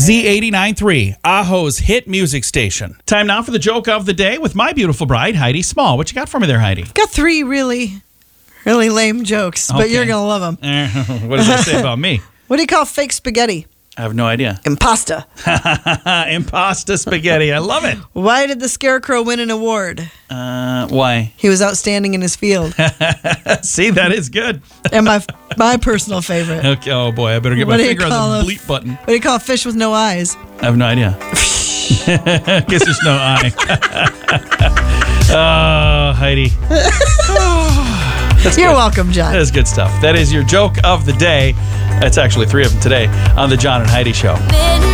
Z89.3, Aho's hit music station. Time now for the joke of the day with my beautiful bride, Heidi Small. What you got for me there, Heidi? Got three really lame jokes, but you're going to love them. What does that say about me? What do you call fake spaghetti? I have no idea. Impasta. Impasta spaghetti. I love it. Why did the Scarecrow win an award? Why? He was outstanding in his field. See, that is good. And my personal favorite. Okay. Oh, boy. I better get my finger on the bleep button. What do you call a fish with no eyes? I have no idea. Guess there's no eye. Oh, Heidi. You're welcome, John. That is good stuff. That is your joke of the day. That's actually 3 of them today on the John and Heidi Show.